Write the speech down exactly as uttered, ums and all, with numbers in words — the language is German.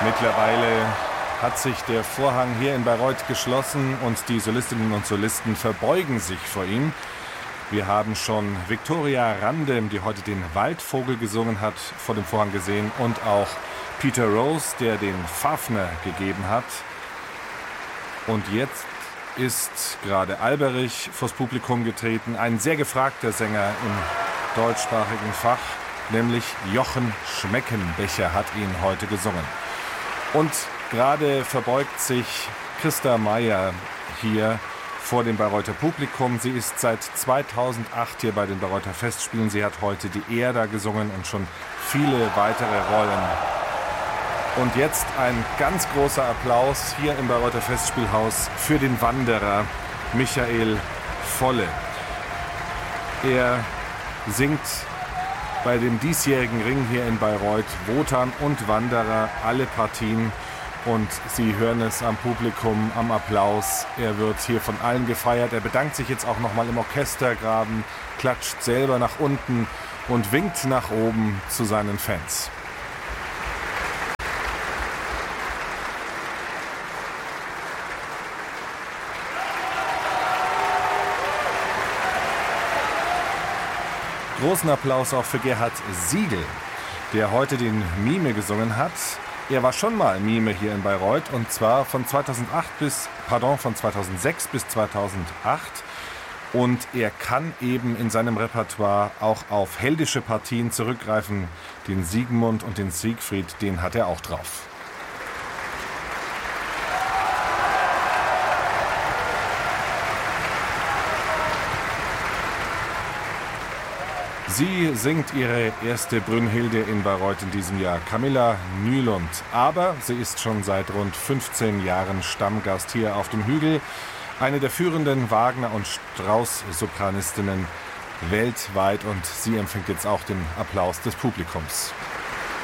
Mittlerweile hat sich der Vorhang hier in Bayreuth geschlossen und die Solistinnen und Solisten verbeugen sich vor ihm. Wir haben schon Viktoria Randem, die heute den Waldvogel gesungen hat, vor dem Vorhang gesehen und auch Peter Rose, der den Fafner gegeben hat. Und jetzt ist gerade Alberich vors Publikum getreten, ein sehr gefragter Sänger im deutschsprachigen Fach, nämlich Jochen Schmeckenbecher hat ihn heute gesungen. Und gerade verbeugt sich Christa Meier hier vor dem Bayreuther Publikum. Sie ist seit zweitausendacht hier bei den Bayreuther Festspielen. Sie hat heute die Erda gesungen und schon viele weitere Rollen. Und jetzt ein ganz großer Applaus hier im Bayreuther Festspielhaus für den Wanderer Michael Volle. Er singt bei dem diesjährigen Ring hier in Bayreuth Wotan und Wanderer alle Partien. Und Sie hören es am Publikum, am Applaus. Er wird hier von allen gefeiert. Er bedankt sich jetzt auch nochmal im Orchestergraben, klatscht selber nach unten und winkt nach oben zu seinen Fans. Großen Applaus auch für Gerhard Siegel, der heute den Mime gesungen hat. Er war schon mal Mime hier in Bayreuth und zwar von zweitausendacht bis, pardon, von zweitausendsechs bis zweitausendacht. Und er kann eben in seinem Repertoire auch auf heldische Partien zurückgreifen. Den Siegmund und den Siegfried, den hat er auch drauf. Sie singt ihre erste Brünnhilde in Bayreuth in diesem Jahr, Camilla Nylund. Aber sie ist schon seit rund fünfzehn Jahren Stammgast hier auf dem Hügel. Eine der führenden Wagner- und Strauss-Sopranistinnen weltweit. Und sie empfängt jetzt auch den Applaus des Publikums.